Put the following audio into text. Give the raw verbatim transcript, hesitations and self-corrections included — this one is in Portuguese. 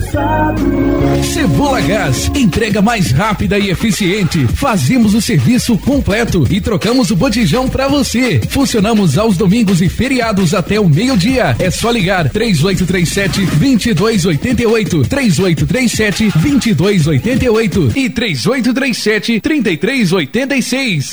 Cebola Gás, entrega mais rápida e eficiente. Fazemos o serviço completo e trocamos o botijão pra você. Funcionamos aos domingos e feriados até o meio-dia. É só ligar três oito três sete, dois dois oito oito, três oito três sete, dois dois oito oito e três oito três sete, três três oito seis.